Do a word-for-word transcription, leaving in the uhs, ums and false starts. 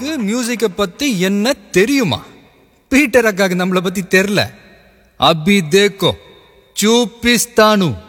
உனக்கு மியூசிக்கை பத்தி என்ன தெரியுமா? பீட்டர் அக்காக்கு நம்மளை பத்தி தெரியல. அபி தேக்கோ சூப்பிஸ்தானு.